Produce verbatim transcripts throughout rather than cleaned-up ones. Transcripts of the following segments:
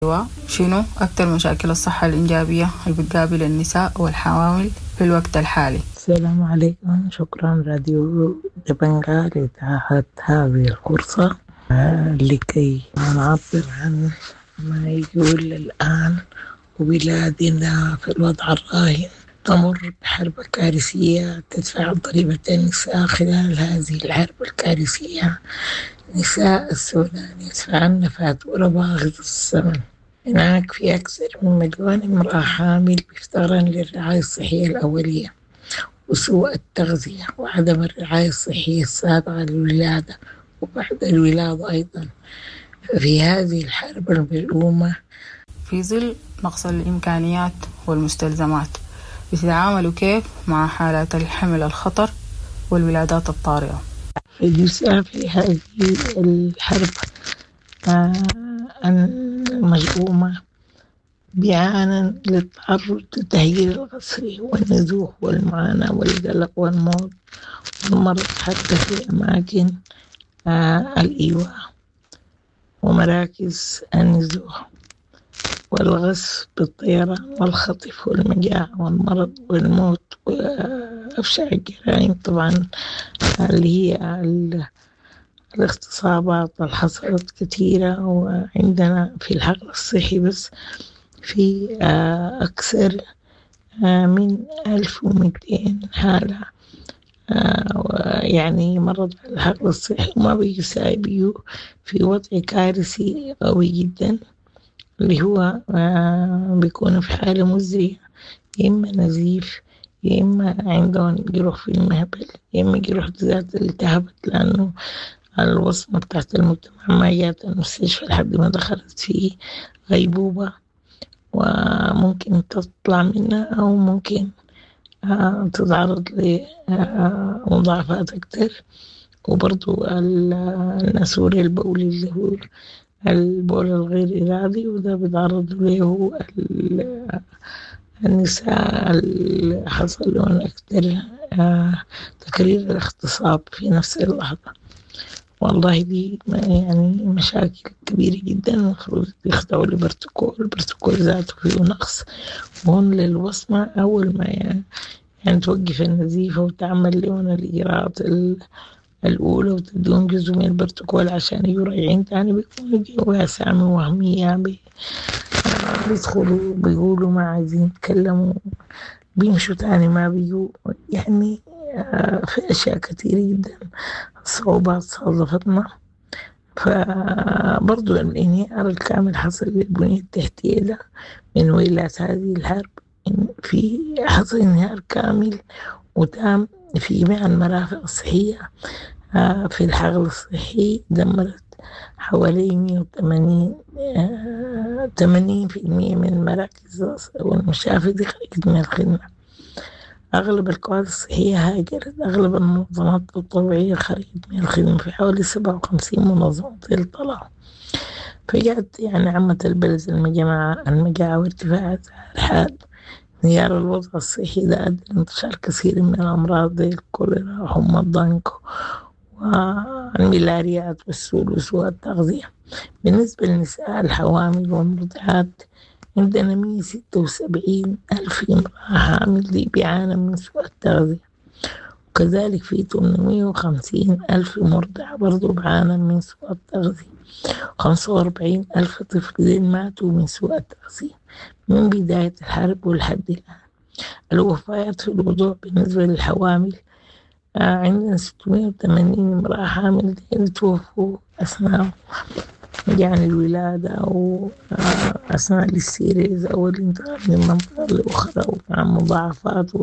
أيوة، شنو أكتر مشاكل الصحة الإنجابية اللي بتقابل النساء والحوامل في الوقت الحالي؟ السلام عليكم. شكرا راديو دبنجا لإتاحة هذه الفرصة آه، لكي نعبر عن ما يقول الآن وبلادنا في الوضع الراهن تمر بحرب كارثية تدفع ضريبة النساء. خلال هذه الحرب الكارثية نساء السودان يدفعن فاتورة باهظة الثمن. هناك في أكثر من مليون امرأة حامل بيفتقرن للرعاية الصحية الأولية وسوء التغذية وعدم الرعاية الصحية السابقة للولادة وبعد الولادة أيضا. في هذه الحرب الملؤومة في ظل نقص الإمكانيات والمستلزمات بتتعاملوا كيف مع حالات الحمل الخطر والولادات الطارئة؟ النساء في هذه الحرب آه، الملؤومة بيعانن للتعرض للتهجير القسري والنزوح والمعاناة والقلق والموت والمرض حتى في أماكن آه الإيواء ومراكز النزوح والغصب بالطيران والخطف والمجاعة والمرض والموت وأفشع الجرائم طبعا اللي هي الاغتصابات الحصلت كثيرة. وعندنا في الحقل الصحي بس في أكثر من ألف ومئتين حالة يعني مرض الحقل الصحي وما بيساعدوا في وضع كارثي قوي جدا اللي هو بيكون في حالة مزرية، يا إما نزيف يا إما عندهم جروح في المهبل يا إما جروح ذات التهبت لأنه الوصمة بتاعت المجتمع ما جات المستشفى لحد ما دخلت في غيبوبة وممكن تطلع منها أو ممكن تتعرض لمضاعفات أكتر. وبرضو النسور البولي اللي هو البول الغير إرادي وده بيتعرض له النساء اللي حصل لهم أكتر تكرير الاغتصاب في نفس اللحظة. والله دي يعني مشاكل كبيرة جدا المفروض يخضعوا لبروتوكول. البروتوكول ذاته فيه نقص وهون للوصمة أول ما يعني, يعني توقف النزيفة وتعمل لهم الإجراءات الأولى وتدون جزء من البروتوكول عشان يراجعين تاني بيكونوا جوا أسامي وهمية بي بيدخلوا بيقولوا ما عايزين يتكلموا بيمشوا تاني ما بيجوا يعني في أشياء كثيرة جدا صعوبات صادفتنا. فبرضو الانهيار الكامل حصل للبنية التحتية ده من ويلات هذه الحرب. في حصل انهيار كامل وتام في جميع المرافق الصحية. في الحقل الصحي دمرت حوالي مية وثمانين ثمانين في المية من المراكز والمشافي دي خرجت من الخدمة. أغلب القوات الصحية هاجرت. أغلب المنظمات التطوعية خرجت من الخدمة. في حوالي سبعة وخمسين منظمة طلعوا. فجأت يعني عمت البلد المجاعة المجاعة وارتفاع الحال. انهيار الوضع الصحي ده أدى لانتشار كثير من الأمراض زي الكوليرا وحمى الضنك والملاريات والسول وسوء التغذية. بالنسبة للنساء الحوامل والمرضعات عندنا مية وستة وسبعين ألف امرأة حامل دي بيعانى من سوء التغذية وكذلك في ثمانمية وخمسين ألف مرضع برضو بيعانى من سوء التغذية. خمسة وأربعين ألف طفل ماتوا من سوء التغذية من بداية الحرب ولحد الآن. الوفيات في الوضوء بالنسبة للحوامل عندنا ستمية وثمانين امرأة حامل دي توفوا أثناء يعني الولادة أو أثناء السيريز أو الانتقال من منطقة لأخرى ومع مضاعفات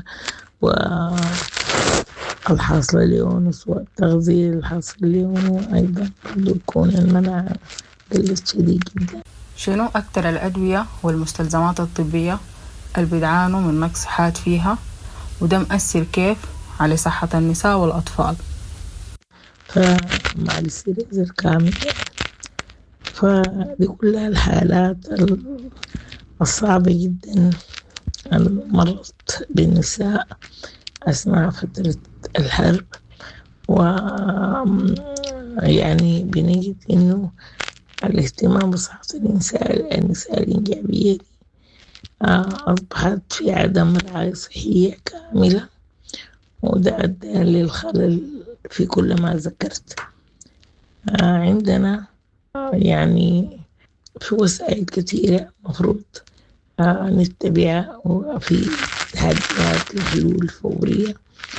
والحاصل اليوم سوء التغذية الحاصل اليوم أيضا يكون المناعة قلت شديد جدا. شنو أكتر الأدوية والمستلزمات الطبية اللي بيعانوا من نقص حاد فيها وده مؤثر كيف على صحة النساء والأطفال؟ فمع السيريز الكامل فدي كلها الحالات الصعبة جدا مرت بالنساء أثناء فترة الحرب. ويعني بنجد إنه الاهتمام بصحة النساء النساء الإنجابية أصبحت في عدم رعاية صحية كاملة، وده أدى للخلل في كل ما ذكرت. عندنا يعني في وسائل كثيرة مفروض نتبعها وفي تحديات لحلول فورية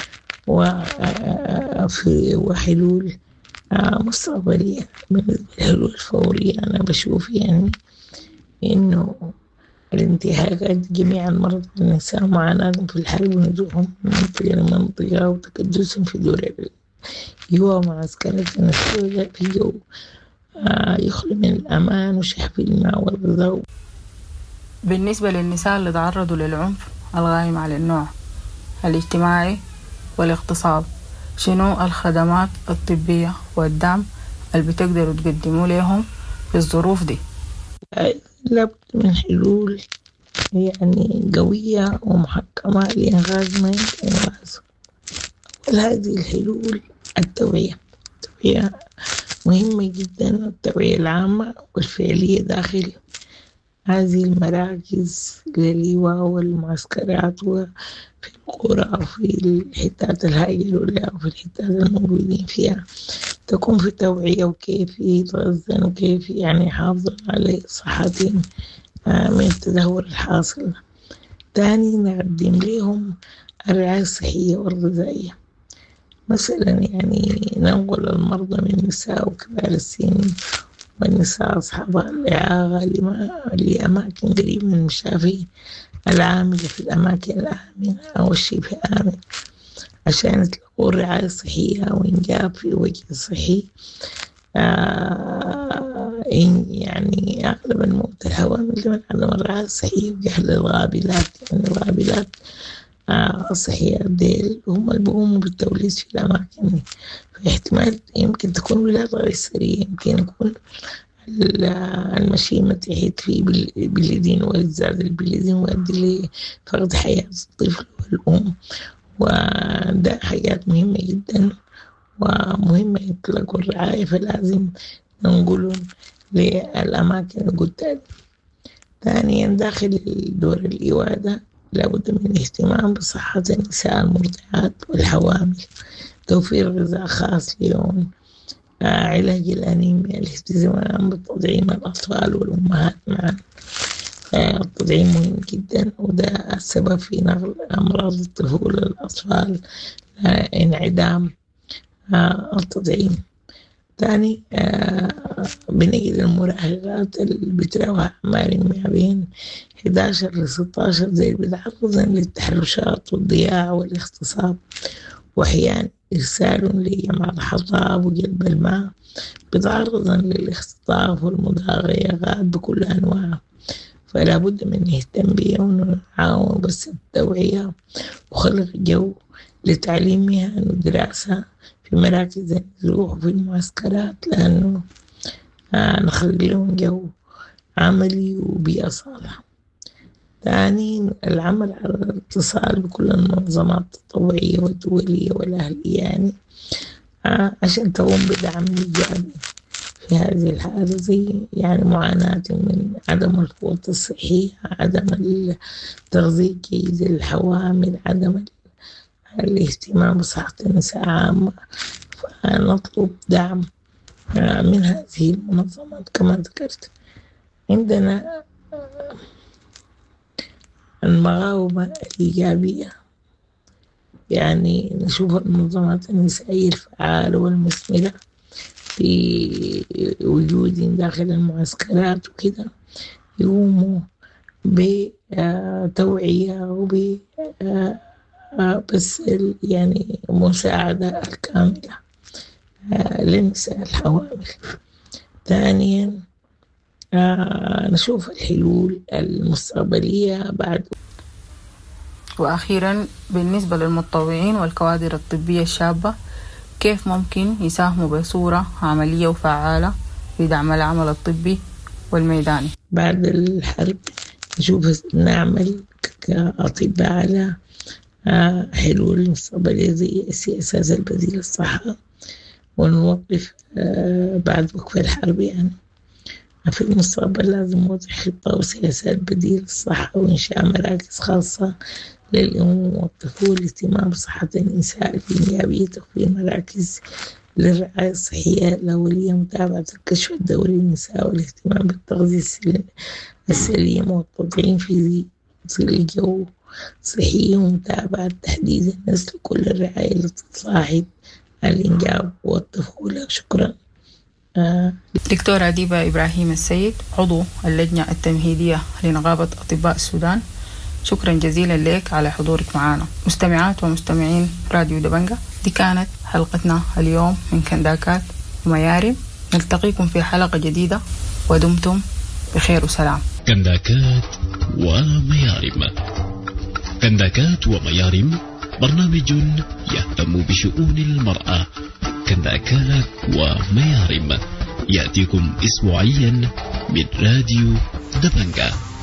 وفي وحلول مستقبلية. بالنسبة للحلول الفورية أنا بشوف يعني إنه الانتهاكات جميع المرضى النساء معاناتهم في الحرب ونزوحهم من منطقة لمنطقة وتكدسهم في دور الإيواء ومعسكرات السوداء في جو يخلو من الأمان وشحف الماء والغذاء. بالنسبة للنساء اللي تعرضوا للعنف القائم على النوع الاجتماعي والاغتصاب، شنو الخدمات الطبية والدعم اللي بتقدروا تقدموا لهم في الظروف دي؟ لابد من حلول يعني قوية ومحكمة لإنغاز ما يمكن إنغازه. وهذه الحلول التوعية التوعية مهمة جدا، التوعية العامة والفعلية داخل هذه المراكز للإيواء والمعسكرات وفي القرى وفي الحتات الهاجروا لها وفي الحتات الموجودين فيها، تكون في توعية وكيف يتغذن وكيف يعني يحافظون على صحتهم من التدهور الحاصل. تاني نقدم لهم الرعاية الصحية والغذائية، مثلا يعني ننقل المرضى من النساء وكبار السن والنساء أصحاب الإعاقة لأماكن قريبة من المشافي العاملة في الأماكن الآمنة أو الشبه آمن عشان يتلقوا الرعاية الصحية وإنجاب في وجه صحي. آه يعني أغلب الموت الحوامل من عدم الرعاية الصحية وجهل الغابلات، يعني الغابلات آه الصحية ديل هم اللي بيقوموا بالتوليد في الأماكن، فاحتمال يمكن تكون ولادة غير سرية، يمكن يكون المشيمة تحيط فيه بالبلدين والزاد البلدين ويؤدي لفقد حياة الطفل والأم، وده حاجات مهمة جدا ومهمة يطلقوا الرعاية، فلازم ننقلهم للأماكن القدام. ثانيا داخل دور الإيواء ده لابد من الاهتمام بصحة النساء المرضعات والحوامل، توفير غذاء خاص لهم، علاج الأنيميا، الاهتمام بتطعيم الأطفال والأمهات معا. التطعيم مهم جدا وده السبب في نقل أمراض الطفولة للأطفال، انعدام التطعيم. ثاني بنجد المراهقات اللي بتراوح أعمارهم ما بين إحدى عشر لستة عشر زي بيتعرضن للتحرشات والضياع والاغتصاب، وأحيانا إرسال لجمع الحطاب وجلب الماء، بيتعرضن للاختطاف والمضايقات بكل أنواعها. فلا بد من نهتم بهم ونعاون بس التوعية وخلق جو لتعليمها ودراسة في مراكز النزوح وفي المعسكرات، لأنه نخلق لهم جو عملي وبيئة صالحة. ثاني العمل على الاتصال بكل المنظمات التطوعية والدولية والأهلية يعني عشان تقوم بدعم إيجابي في هذه الحالة، زي يعني معاناة من عدم القوة الصحية، عدم التغذية الجيدة للحوامل، عدم الاهتمام بصحة النساء عامة. فنطلب دعم من هذه المنظمات. كما ذكرت عندنا المقاومة الإيجابية، يعني نشوف المنظمات النسائية الفعالة والمثمرة في وجود داخل المعسكرات وكده، يقوموا بتوعية وب بس يعني مساعدة الكاملة للنساء الحوامل. ثانيا نشوف الحلول المستقبلية بعد. وأخيرا بالنسبة للمتطوعين والكوادر الطبية الشابة، كيف ممكن يساهموا بصورة عملية وفعالة في دعم العمل الطبي والميداني؟ بعد الحرب نشوف نعمل كأطباء على حلول مستقبلية زي السياسات البديلة الصحة، ونوقف بعد وقف الحرب يعني في المستقبل لازم وضع خطة وسياسات بديلة للصحة وإنشاء مراكز خاصة للأمومة والطفولة، الاهتمام بصحة النساء الإنجابية، تخفيض مراكز للرعاية الصحية الأولية، متابعة الكشف الدوري للنساء، والاهتمام بالتغذية السليمة والتطعيم في ظل الجو صحي، ومتابعة تحديث النسل كل الرعاية التي تصاحب الإنجاب والطفولة. شكرا. آه. دكتورة ديبا إبراهيم السيد، عضو اللجنة التمهيدية لنقابة أطباء السودان، شكرا جزيلا لك على حضورك معنا. مستمعات ومستمعين راديو دبنجة، دي كانت حلقتنا اليوم من كنداكات وميارم. نلتقيكم في حلقة جديدة ودمتم بخير وسلام. كنداكات وميارم. كنداكات وميارم برنامج يهتم بشؤون المرأة. كنداكات وميارم يأتيكم أسبوعيا من راديو دبنجة.